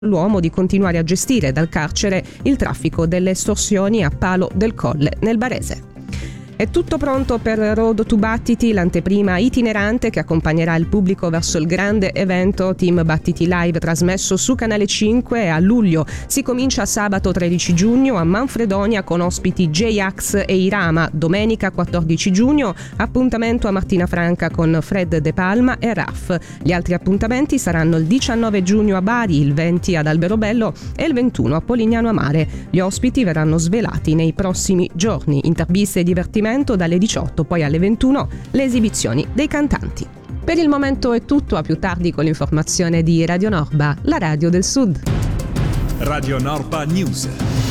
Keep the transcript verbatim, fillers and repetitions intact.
l'uomo di continuare a gestire dal carcere il traffico delle estorsioni a Palo del Colle nel Barese. È tutto pronto per Road to Battiti, l'anteprima itinerante che accompagnerà il pubblico verso il grande evento Team Battiti Live trasmesso su Canale cinque a luglio. Si comincia sabato tredici giugno a Manfredonia con ospiti J-Ax e Irama. Domenica quattordici giugno appuntamento a Martina Franca con Fred De Palma e Raff. Gli altri appuntamenti saranno il diciannove giugno a Bari, il venti ad Alberobello e il ventuno a Polignano a Mare. Gli ospiti verranno svelati nei prossimi giorni. Interviste e divertimento dalle diciotto, poi alle ventuno le esibizioni dei cantanti. Per il momento è tutto, a più tardi con l'informazione di Radio Norba, la radio del Sud. Radio Norba News.